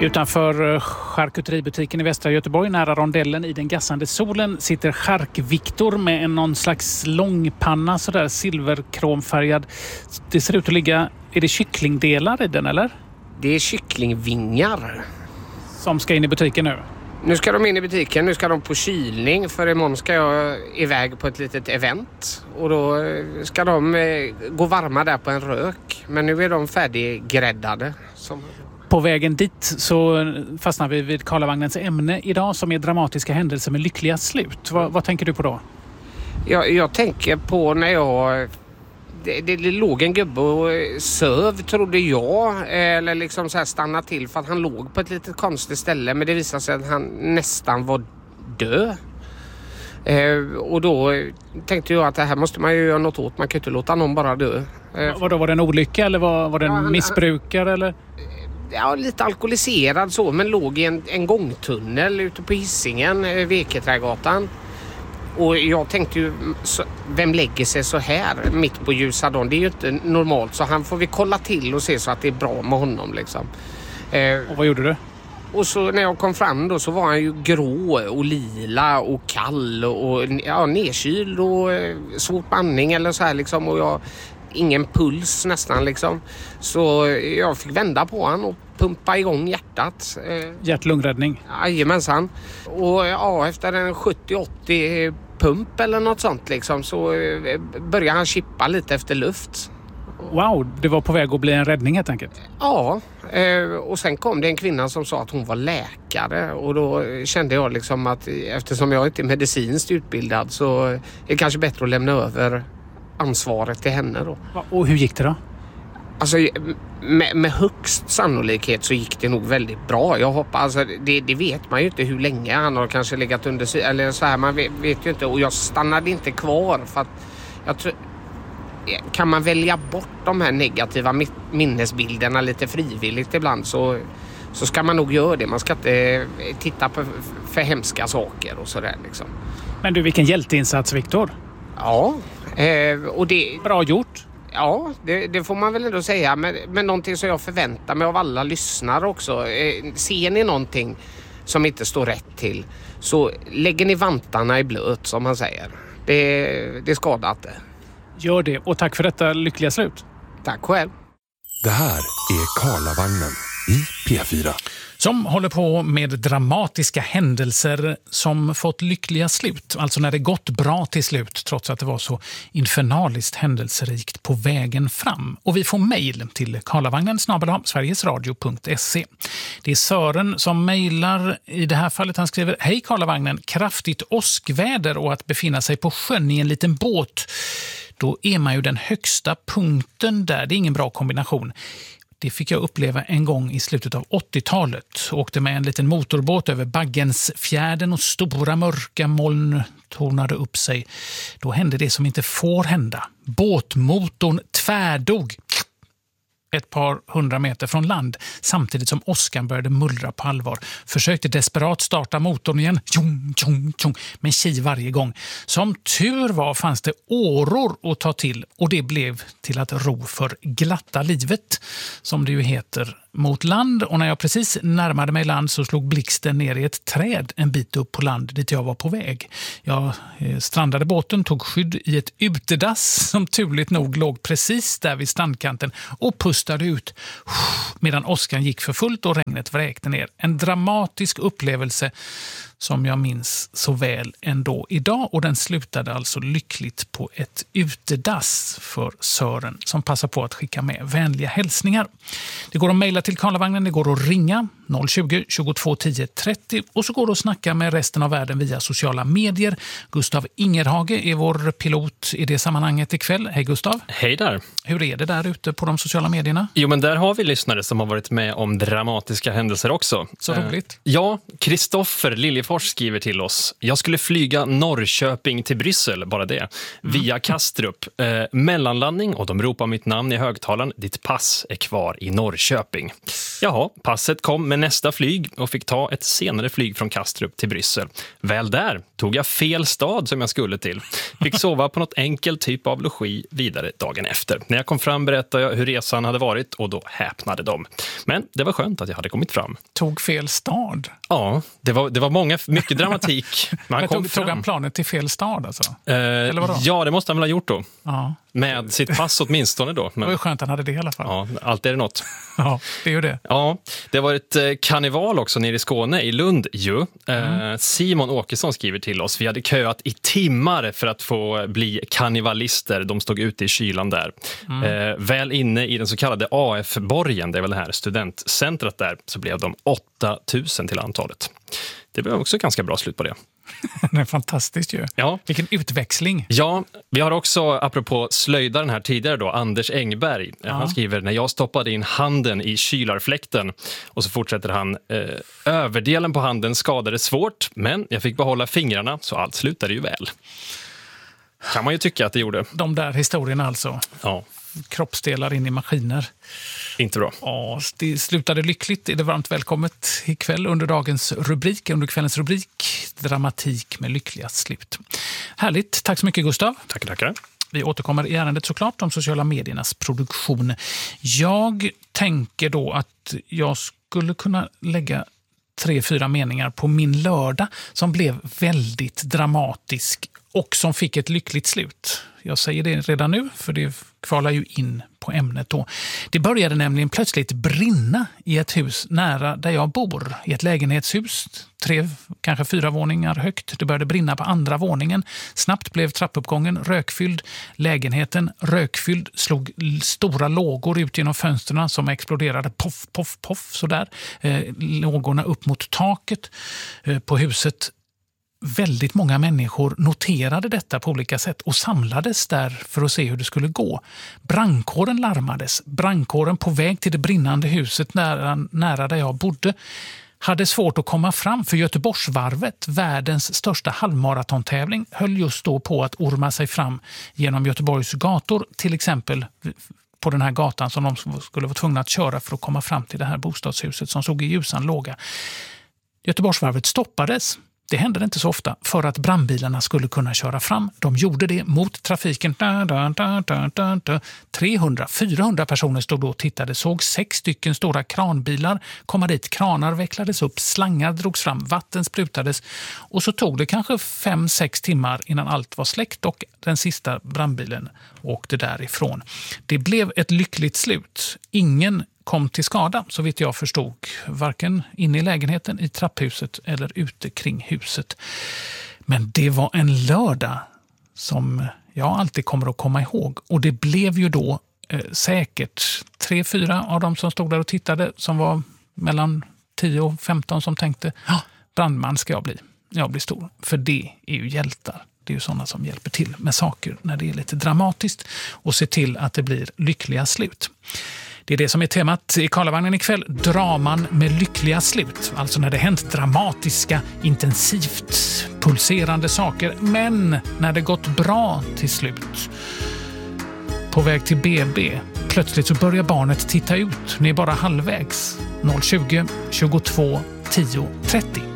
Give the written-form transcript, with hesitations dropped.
Utanför charkuteributiken i västra Göteborg, nära rondellen i den gassande solen, sitter Chark-Viktor med någon slags långpanna, sådär silverkromfärgad. Det ser ut att ligga, är det kycklingdelar i den eller? Det är kycklingvingar. Som ska in i butiken nu? Nu ska de in i butiken, nu ska de på kylning, för imorgon ska jag iväg på ett litet event. Och då ska de gå varma där på en rök. Men nu är de färdiggräddade. På vägen dit så fastnar vi vid Karlavagnens ämne idag, som är dramatiska händelser med lyckliga slut. Vad tänker du på då? Jag tänker på när jag... Det låg en gubbe och söv, trodde jag, eller liksom så här stannade till för att han låg på ett litet konstigt ställe, men det visade sig att han nästan var död. Och då tänkte jag att det här måste man ju göra något åt, man kan inte låta någon bara dö. Var det en olycka eller var det en missbrukare eller? Ja, lite alkoholiserad så, men låg i en gångtunnel ute på Hisingen, Veketrädgatan. Och jag tänkte ju, vem lägger sig så här mitt på ljusa dagen? Det är ju inte normalt, så han får vi kolla till och se så att det är bra med honom liksom. Och vad gjorde du? Och så när jag kom fram då så var han ju grå och lila och kall och nedkyld och svårt andning eller så här liksom, och jag ingen puls nästan liksom. Så jag fick vända på han och pumpa igång hjärtat. Hjärt-lungräddning? Jajamensan. Och ja, efter en 70-80 pump eller något sånt liksom, så började han chippa lite efter luft. Wow, det var på väg att bli en räddning helt enkelt. Ja, och sen kom det en kvinna som sa att hon var läkare, och då kände jag liksom att eftersom jag inte är medicinskt utbildad så är det kanske bättre att lämna över ansvaret till henne då. Och hur gick det då? Alltså med högst sannolikhet så gick det nog väldigt bra. Jag hoppas, alltså, det vet man ju inte hur länge han har kanske legat under sig eller så här, man vet ju inte, och jag stannade inte kvar för att jag tror, kan man välja bort de här negativa minnesbilderna lite frivilligt ibland så ska man nog göra det. Man ska inte titta på för hemska saker och sådär liksom. Men du, vilken hjälteinsats, Viktor. Ja, och det... Bra gjort. Ja, det får man väl ändå säga. Men någonting som jag förväntar mig av alla lyssnare också. Ser ni någonting som inte står rätt till, så lägger ni vantarna i blöt, som man säger. Det skadar inte. Gör det, och tack för detta lyckliga slut. Tack själv. Det här är Karlavagnen i P4. Som håller på med dramatiska händelser som fått lyckliga slut. Alltså när det gått bra till slut, trots att det var så infernaliskt händelserikt på vägen fram. Och vi får mejl till karlavagnen@sverigesradio.se. Det är Sören som mejlar i det här fallet. Han skriver: Hej Karlavagnen, kraftigt åskväder och att befinna sig på sjön i en liten båt. Då är man ju den högsta punkten där. Det är ingen bra kombination. Det fick jag uppleva en gång i slutet av 80-talet. Åkte med en liten motorbåt över Baggensfjärden och stora mörka moln tornade upp sig. Då hände det som inte får hända. Båtmotorn tvärdog ett par 100 meter från land samtidigt som åskan började mullra på allvar. Försökte desperat starta motorn igen. Tjong, tjong, tjong. Men tji varje gång. Som tur var fanns det åror att ta till, och det blev till att ro för glatta livet, som det ju heter, mot land. Och när jag precis närmade mig land så slog blixten ner i ett träd en bit upp på land dit jag var på väg. Jag strandade båten, tog skydd i ett utedass som turligt nog låg precis där vid strandkanten och pustade ut medan åskan gick för fullt och regnet vräkte ner. En dramatisk upplevelse som jag minns så väl ändå idag, och den slutade alltså lyckligt på ett utedass för Sören, som passar på att skicka med vänliga hälsningar. Det går att mejla till Karlavagnen, det går att ringa 020 22 10 30 och så går det att snacka med resten av världen via sociala medier. Gustav Ingerhage är vår pilot i det sammanhanget ikväll. Hej Gustav. Hej där. Hur är det där ute på de sociala medierna? Jo, men där har vi lyssnare som har varit med om dramatiska händelser också. Så roligt. Ja, Kristoffer Liljefors skriver till oss: jag skulle flyga Norrköping till Bryssel, bara det, via Kastrup. Mellanlandning, och de ropar mitt namn i högtalaren. Ditt pass är kvar i Norrköping. Jaha, passet kom med nästa flyg och fick ta ett senare flyg från Kastrup till Bryssel. Väl där tog jag fel stad som jag skulle till. Fick sova på något enkel typ av logi vidare dagen efter. När jag kom fram berättade jag hur resan hade varit och då häpnade de. Men det var skönt att jag hade kommit fram. Tog fel stad? Ja, det var mycket dramatik. Tog han planet till fel stad alltså? Eller vadå? Ja, det måste han väl ha gjort då. Ja. Med sitt pass åtminstone då. Men, det var ju skönt att han hade det i alla fall. Ja, allt är det något. Ja, det är ju det. Ja, det var ett karneval också nere i Skåne, i Lund ju. Simon Åkesson skriver till oss. Vi hade köat i timmar för att få bli karnevalister. De stod ute i kylan där. Väl inne i den så kallade AF-borgen, det är väl det här studentcentret där, så blev de 8000 till antalet. Det blev också ganska bra slut på det. Det är fantastiskt ju. Ja. Vilken utväxling. Ja, vi har också, apropå slöjdaren här tidigare då, Anders Engberg. Ja. Han skriver, när jag stoppade in handen i kylarfläkten, och så fortsätter han, överdelen på handen skadades svårt, men jag fick behålla fingrarna så allt slutade ju väl. Kan man ju tycka att det gjorde. De där historierna alltså. Ja. Kroppsdelar in i maskiner. Inte bra. Ja, det slutade lyckligt. Är det varmt välkommet ikväll under kvällens rubrik Dramatik med lyckliga slut. Härligt. Tack så mycket, Gustav. Tackar. Vi återkommer i ärendet såklart om sociala mediernas produktion. Jag tänker då att jag skulle kunna lägga 3-4 meningar på min lördag som blev väldigt dramatisk och som fick ett lyckligt slut. Jag säger det redan nu, för det kvalar ju in på ämnet då. Det började nämligen plötsligt brinna i ett hus nära där jag bor. I ett lägenhetshus, 3, kanske 4 våningar högt. Det började brinna på andra våningen. Snabbt blev trappuppgången rökfylld. Lägenheten rökfylld, slog stora lågor ut genom fönsterna som exploderade. Poff, poff, poff, sådär. Lågorna upp mot taket på huset. Väldigt många människor noterade detta på olika sätt och samlades där för att se hur det skulle gå. Brandkåren larmades. Brandkåren på väg till det brinnande huset nära där jag bodde hade svårt att komma fram, för Göteborgsvarvet, världens största halvmaratontävling, höll just då på att orma sig fram genom Göteborgs gator, till exempel på den här gatan som de skulle vara tvungna att köra för att komma fram till det här bostadshuset som såg i ljusan låga. Göteborgsvarvet stoppades. Det hände inte så ofta för att brandbilarna skulle kunna köra fram. De gjorde det mot trafiken. 300-400 personer stod då och tittade. Såg 6 stycken stora kranbilar komma dit. Kranar vecklades upp, slangar drogs fram, vatten sprutades. Och så tog det kanske 5-6 timmar innan allt var släckt och den sista brandbilen åkte därifrån. Det blev ett lyckligt slut. Ingen kom till skada, så vitt jag förstod, varken inne i lägenheten, i trapphuset eller ute kring huset. Men det var en lördag som jag alltid kommer att komma ihåg. Och det blev ju då säkert 3-4 av dem som stod där och tittade, som var mellan 10 och 15, som tänkte, brandman ska jag bli. Jag blir stor. För det är ju hjältar. Det är ju sådana som hjälper till med saker när det är lite dramatiskt och ser till att det blir lyckliga slut. Det är det som är temat i Karlavagnen ikväll. Draman med lyckliga slut. Alltså när det hänt dramatiska, intensivt pulserande saker. Men när det gått bra till slut. På väg till BB. Plötsligt så börjar barnet titta ut. Ni är bara halvvägs. 020 22 10 30.